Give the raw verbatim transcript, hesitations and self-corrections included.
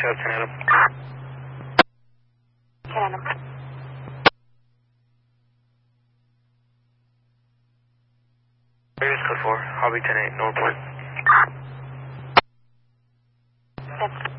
out ten Adam. ten Adam. Raiders code four, Hobby ten eight, Northport. That's